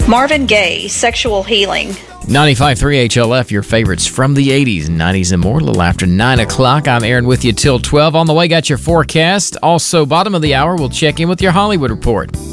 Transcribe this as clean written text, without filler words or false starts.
Marvin Gaye, Sexual Healing. 95.3 HLF, your favorites from the 80s, 90s, and more. A little after 9 o'clock. I'm Aaron with you till 12. On the way, got your forecast. Also, bottom of the hour, we'll check in with your Hollywood report.